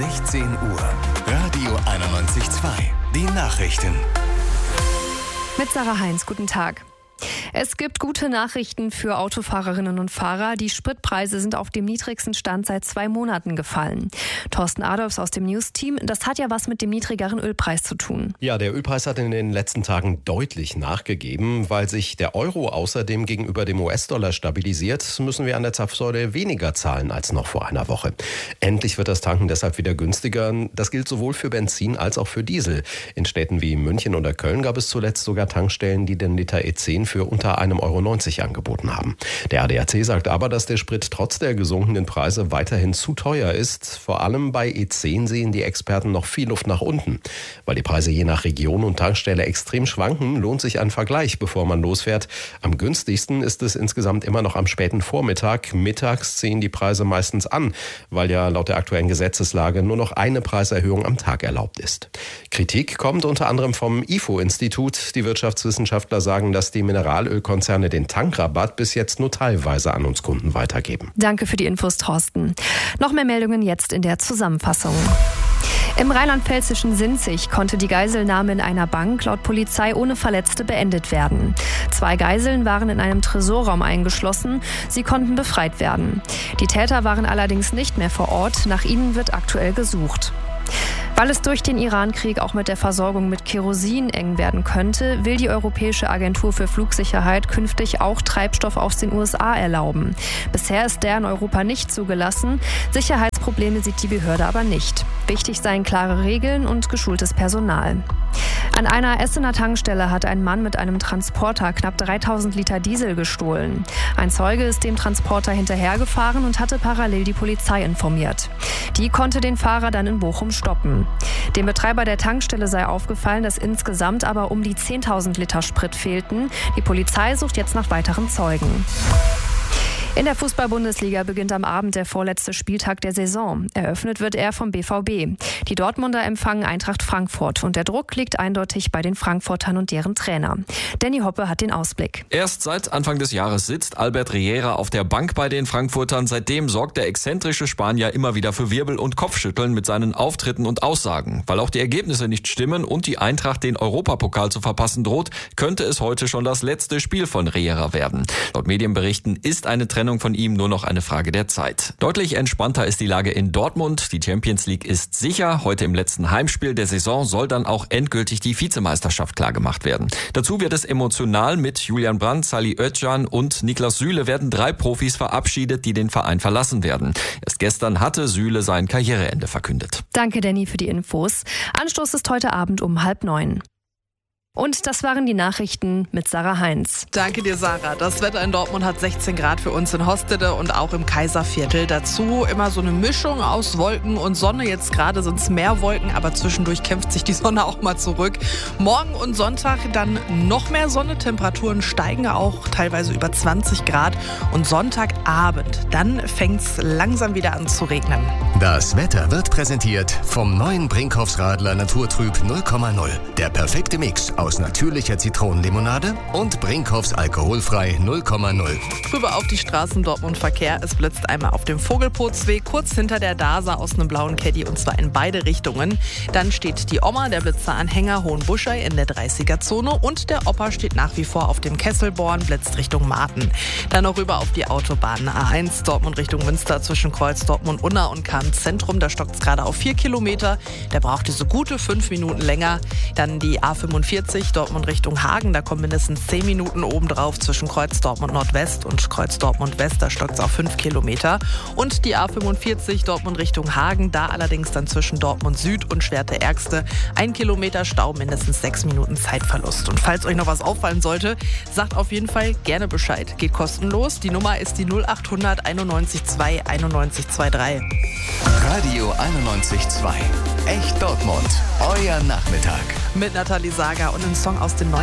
16 Uhr. Radio 91.2. Die Nachrichten. Mit Sarah Heinz, guten Tag. Es gibt gute Nachrichten für Autofahrerinnen und Fahrer. Die Spritpreise sind auf dem niedrigsten Stand seit 2 Monaten gefallen. Thorsten Adolfs aus dem News-Team, das hat ja was mit dem niedrigeren Ölpreis zu tun. Ja, der Ölpreis hat in den letzten Tagen deutlich nachgegeben. Weil sich der Euro außerdem gegenüber dem US-Dollar stabilisiert, müssen wir an der Zapfsäule weniger zahlen als noch vor einer Woche. Endlich wird das Tanken deshalb wieder günstiger. Das gilt sowohl für Benzin als auch für Diesel. In Städten wie München oder Köln gab es zuletzt sogar Tankstellen, die den Liter E10 für unter 1,90 € angeboten haben. Der ADAC sagt aber, dass der Sprit trotz der gesunkenen Preise weiterhin zu teuer ist. Vor allem bei E10 sehen die Experten noch viel Luft nach unten. Weil die Preise je nach Region und Tankstelle extrem schwanken, lohnt sich ein Vergleich, bevor man losfährt. Am günstigsten ist es insgesamt immer noch am späten Vormittag. Mittags ziehen die Preise meistens an, weil ja laut der aktuellen Gesetzeslage nur noch eine Preiserhöhung am Tag erlaubt ist. Kritik kommt unter anderem vom IFO-Institut. Die Wirtschaftswissenschaftler sagen, dass die Mineralölkonzerne den Tankrabatt bis jetzt nur teilweise an uns Kunden weitergeben. Danke für die Infos, Thorsten. Noch mehr Meldungen jetzt in der Zusammenfassung. Im rheinland-pfälzischen Sinzig konnte die Geiselnahme in einer Bank laut Polizei ohne Verletzte beendet werden. 2 Geiseln waren in einem Tresorraum eingeschlossen. Sie konnten befreit werden. Die Täter waren allerdings nicht mehr vor Ort. Nach ihnen wird aktuell gesucht. Weil es durch den Iran-Krieg auch mit der Versorgung mit Kerosin eng werden könnte, will die Europäische Agentur für Flugsicherheit künftig auch Treibstoff aus den USA erlauben. Bisher ist der in Europa nicht zugelassen. Sicherheitsprobleme sieht die Behörde aber nicht. Wichtig seien klare Regeln und geschultes Personal. An einer Essener Tankstelle hat ein Mann mit einem Transporter knapp 3000 Liter Diesel gestohlen. Ein Zeuge ist dem Transporter hinterhergefahren und hatte parallel die Polizei informiert. Die konnte den Fahrer dann in Bochum stoppen. Dem Betreiber der Tankstelle sei aufgefallen, dass insgesamt aber um die 10.000 Liter Sprit fehlten. Die Polizei sucht jetzt nach weiteren Zeugen. In der Fußball-Bundesliga beginnt am Abend der vorletzte Spieltag der Saison. Eröffnet wird er vom BVB. Die Dortmunder empfangen Eintracht Frankfurt und der Druck liegt eindeutig bei den Frankfurtern und deren Trainer. Danny Hoppe hat den Ausblick. Erst seit Anfang des Jahres sitzt Albert Riera auf der Bank bei den Frankfurtern. Seitdem sorgt der exzentrische Spanier immer wieder für Wirbel und Kopfschütteln mit seinen Auftritten und Aussagen. Weil auch die Ergebnisse nicht stimmen und die Eintracht den Europapokal zu verpassen droht, könnte es heute schon das letzte Spiel von Riera werden. Laut Medienberichten ist eine Trennung von ihm nur noch eine Frage der Zeit. Deutlich entspannter ist die Lage in Dortmund. Die Champions League ist sicher. Heute im letzten Heimspiel der Saison soll dann auch endgültig die Vizemeisterschaft klargemacht werden. Dazu wird es emotional. Mit Julian Brandt, Salih Özcan und Niklas Süle werden 3 Profis verabschiedet, die den Verein verlassen werden. Erst gestern hatte Süle sein Karriereende verkündet. Danke, Danny, für die Infos. Anstoß ist heute Abend um 8:30. Und das waren die Nachrichten mit Sarah Heinz. Danke dir, Sarah. Das Wetter in Dortmund hat 16 Grad für uns in Hostede und auch im Kaiserviertel. Dazu immer so eine Mischung aus Wolken und Sonne. Jetzt gerade sind es mehr Wolken, aber zwischendurch kämpft sich die Sonne auch mal zurück. Morgen und Sonntag dann noch mehr Sonne. Temperaturen steigen auch teilweise über 20 Grad. Und Sonntagabend, dann fängt es langsam wieder an zu regnen. Das Wetter wird präsentiert vom neuen Brinkhoffs Radler Naturtrüb 0,0. Der perfekte Mix aus natürlicher Zitronenlimonade und Brinkhoffs alkoholfrei 0,0. Rüber auf die Straßen Dortmund Verkehr. Es blitzt einmal auf dem Vogelputzweg, kurz hinter der Dasa aus einem blauen Caddy und zwar in beide Richtungen. Dann steht die Oma, der Blitzeranhänger Hohenbuschei in der 30er-Zone und der Opa steht nach wie vor auf dem Kesselborn, blitzt Richtung Marten. Dann noch rüber auf die Autobahn A1 Dortmund Richtung Münster zwischen Kreuz Dortmund-Unna und Kahn-Zentrum. Da stockt es gerade auf 4 Kilometer. Der braucht diese gute 5 Minuten länger. Dann die A45 Dortmund Richtung Hagen, da kommen mindestens 10 Minuten obendrauf zwischen Kreuz Dortmund Nordwest und Kreuz Dortmund West, da stockt es auf 5 Kilometer. Und die A45 Dortmund Richtung Hagen, da allerdings dann zwischen Dortmund Süd und Schwerte-Ärgste 1 Kilometer Stau, mindestens 6 Minuten Zeitverlust. Und falls euch noch was auffallen sollte, sagt auf jeden Fall gerne Bescheid. Geht kostenlos. Die Nummer ist die 0800 91 2 91 23. Radio 91.2. Echt Dortmund. Euer Nachmittag. Mit Nathalie Sager und einem Song aus den